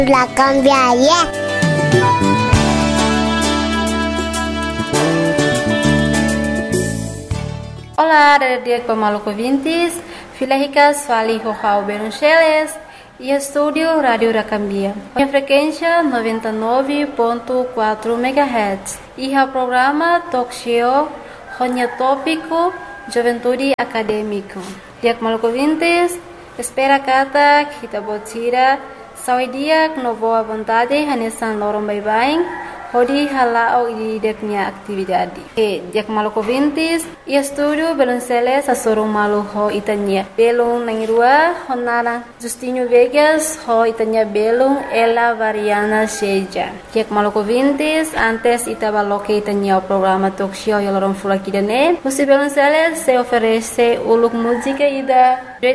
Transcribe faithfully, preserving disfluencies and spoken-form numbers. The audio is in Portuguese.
La cambiaria. Olá, dia pemaluco ouvintes, filha rica, fali Rojao Beruncheles e estúdio Rádio Racambia. A frequência noventa e nove ponto quatro megahertz e o programa Talk Show, Ronha Tópico, Juventude Acadêmico. Dia pemaluco ouvintes, espera kata kita botira sawi dia no boa vontade hanesan lorong bye-bye. Hodi halao di deknya atividade. E dia maluco ouvintes, e estúdio Belonceles a sorong malu ho itanya. Belong nangirua honara Justinho Vegas ho itanya belong ela variana seja. Dia maluco ouvintes, antes itaba loke itanya o programa talk show yalorong fulakidane. Musi Belonceles se oferece uluk música ida